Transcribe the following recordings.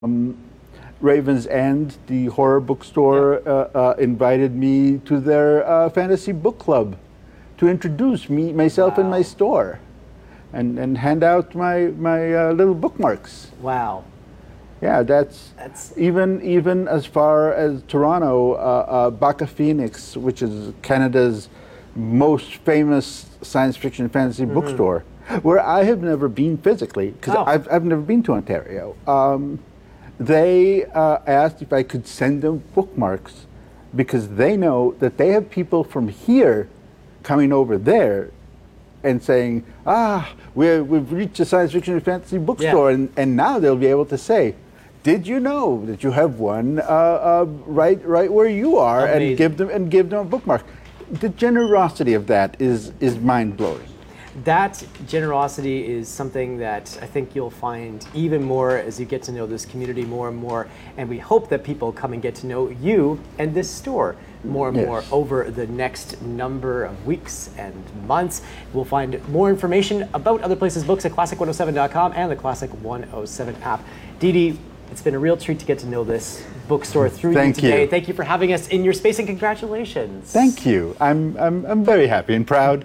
Raven's End, the horror bookstore, invited me to their fantasy book club to introduce myself and my store, and hand out my little bookmarks. Wow. Yeah, that's even as far as Toronto, Baka Phoenix, which is Canada's most famous science fiction fantasy bookstore, where I have never been physically, because I've never been to Ontario. They asked if I could send them bookmarks because they know that they have people from here coming over there and saying, we've reached a science fiction and fantasy bookstore, and now they'll be able to say, did you know that you have one right where you are? Amazing. and give them a bookmark. The generosity of that is mind-blowing. That generosity is something that I think you'll find even more as you get to know this community more and more. And we hope that people come and get to know you and this store more and more over the next number of weeks and months. We'll find more information about Other Places Books at classic107.com and the Classic 107 app. Dee Dee, it's been a real treat to get to know this bookstore through you today. Thank you for having us in your space, and congratulations. Thank you. I'm very happy and proud.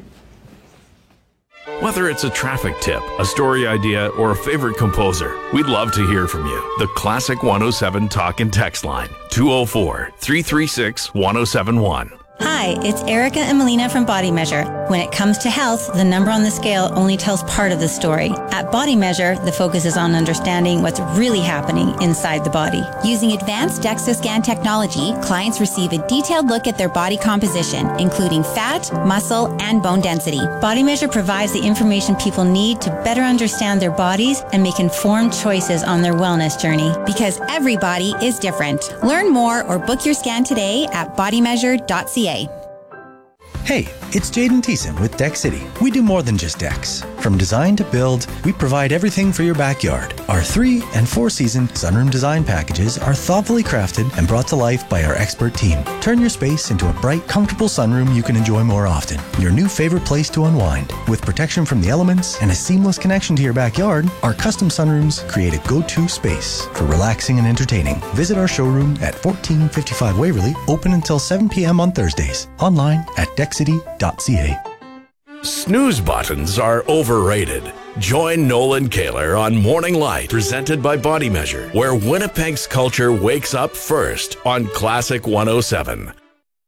Whether it's a traffic tip, a story idea, or a favorite composer, we'd love to hear from you. The Classic 107 Talk and Text line, 204-336-1071. Hi, it's Erica and Melina from Body Measure. When it comes to health, the number on the scale only tells part of the story. At Body Measure, the focus is on understanding what's really happening inside the body. Using advanced DEXA scan technology, clients receive a detailed look at their body composition, including fat, muscle, and bone density. Body Measure provides the information people need to better understand their bodies and make informed choices on their wellness journey. Because every body is different. Learn more or book your scan today at bodymeasure.ca. Hey, it's Jaden Thiessen with Deck City. We do more than just decks. From design to build, we provide everything for your backyard. Our 3- and 4-season sunroom design packages are thoughtfully crafted and brought to life by our expert team. Turn your space into a bright, comfortable sunroom you can enjoy more often. Your new favorite place to unwind. With protection from the elements and a seamless connection to your backyard, our custom sunrooms create a go-to space for relaxing and entertaining. Visit our showroom at 1455 Waverly, open until 7 p.m. on Thursdays. Online at deckcity.ca. Snooze buttons are overrated. Join Nolan Kaler on Morning Light, presented by Body Measure, where Winnipeg's culture wakes up first on Classic 107.